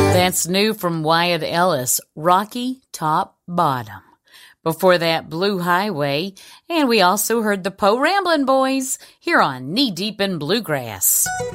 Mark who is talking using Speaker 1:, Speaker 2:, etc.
Speaker 1: That's new from Wyatt Ellis, Rocky Top Bottom. Before that, Blue Highway, and we also heard the Po Ramblin' Boys here on Knee Deep in Bluegrass.